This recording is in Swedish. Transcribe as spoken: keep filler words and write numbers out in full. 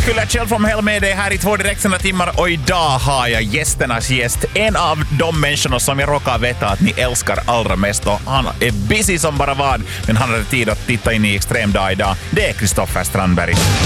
skulle jag själv från Hell med dig här i två direktsända timmar och idag har jag gästernas gäst. En av de människorna som jag råkar veta att ni älskar allra mest och han är busy som bara vad, men han hade tid att titta in i Extrem dag idag. Det är Kristoffer Strandberg.